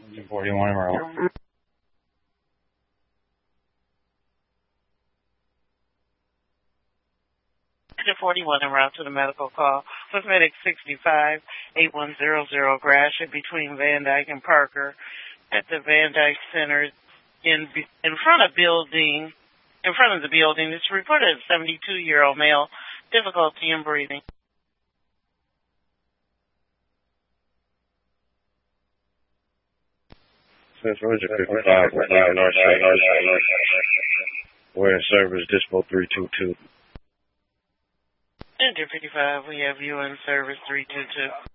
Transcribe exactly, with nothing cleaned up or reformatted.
two forty-one en route. two forty-one en route to the medical call with Medic sixty-five, eight one zero zero Gratiot between Van Dyke and Parker at the Van Dyke Center in in front of building in front of the building. It's reported a seventy-two-year-old male, difficulty in breathing. Since Roger fifty-five, we're down north side, north side, north side. We're in service, Dispo three two two. Enter fifty-five, we have you in service three two two.